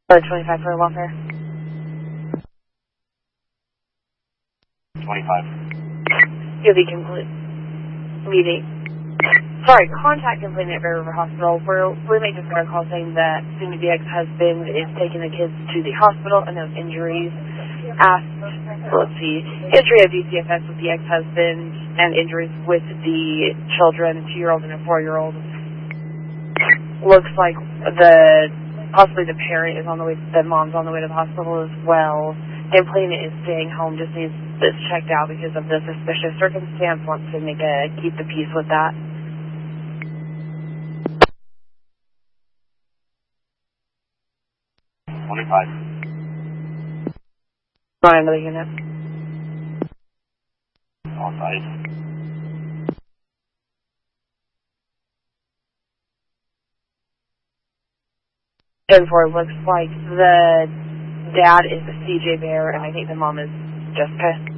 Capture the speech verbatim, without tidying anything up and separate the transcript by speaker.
Speaker 1: Uh, twenty-five for welfare.
Speaker 2: twenty-five.
Speaker 1: You'll be complete. Meeting. Sorry, contact complaint at Bear River Hospital. We're, we made just got a call saying that soon-to-be ex-husband is taking the kids to the hospital and those injuries. Asked, let's see, history of D C F S with the ex-husband and injuries with the children, a two-year-old and a four-year-old. Looks like the, possibly the parent is on the way, the mom's on the way to the hospital as well. Complainant is staying home, just needs this checked out because of the suspicious circumstance, wants to make a, keep the peace with that.
Speaker 2: twenty-five.
Speaker 1: Not another unit.
Speaker 2: All sides.
Speaker 1: ten four, looks like the dad is C J Bear, and I think the mom is Jessica.